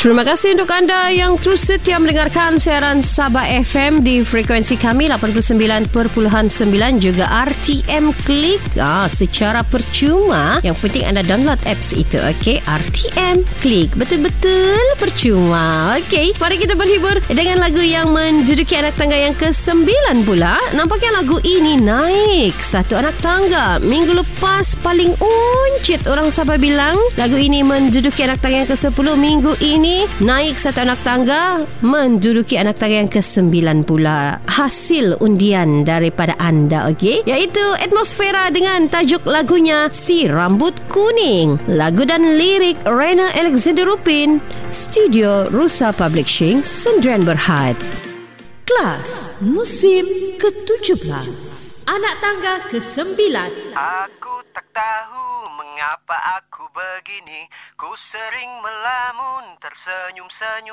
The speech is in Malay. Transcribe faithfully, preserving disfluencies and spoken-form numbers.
Terima kasih untuk anda yang terus setia mendengarkan siaran Sabah F M di frekuensi kami lapan puluh sembilan perpuluhan sembilan, juga R T M Klik ah, secara percuma. Yang penting anda download apps itu, okey? R T M Klik, betul-betul percuma. Okey, mari kita berhibur dengan lagu yang menduduki anak tangga yang kesembilan pula. Nampaknya lagu ini naik satu anak tangga. Minggu lepas paling uncit orang Sabah bilang lagu ini menduduki anak tangga yang kesepuluh. Minggu ini naik satu anak tangga, menduduki anak tangga yang kesembilan pula. Hasil undian daripada anda, okey? Iaitu Atmosfera dengan tajuk lagunya Si Rambut Kuning. Lagu dan lirik Rena Alexander Rupin. Studio Rusa Publishing, Sendirian Berhad. Kelas musim ketujuh belas. Anak tangga kesembilan. Aku tak tahu mengapa aku begini. Ku sering melamun, tersenyum-senyum